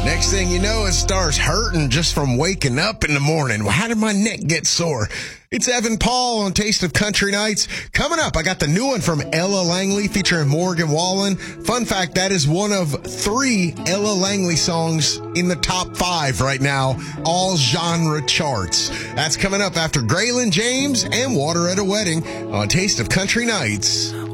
Next thing you know, it starts hurting just from waking up in the morning. Well, how did my neck get sore? It's Evan Paul on Taste of Country Nights. Coming up, I got the new one from Ella Langley featuring Morgan Wallen. Fun fact, that is one of 3 Ella Langley songs in the top 5 right now, all genre charts. That's coming up after Graylin James and Water at a Wedding on Taste of Country Nights.